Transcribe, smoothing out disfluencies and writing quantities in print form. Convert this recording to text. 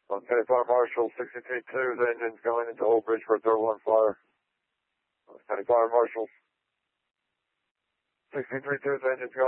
Okay, Fire Marshal 63-2, the engine's going into Old Bridge for a third one fire. County Fire Marshal 63-2, the engine's